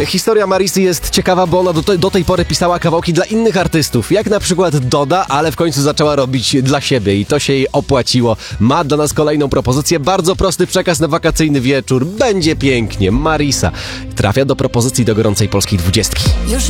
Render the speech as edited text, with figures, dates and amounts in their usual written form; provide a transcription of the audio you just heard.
Historia Marisy jest ciekawa, bo ona do tej pory pisała kawałki dla innych artystów, jak na przykład Doda, ale w końcu zaczęła robić dla siebie i to się jej opłaciło. Ma dla nas kolejną propozycję, bardzo prosty przekaz na wakacyjny wieczór. Będzie pięknie. Marisa trafia do propozycji do gorącej polskiej 20.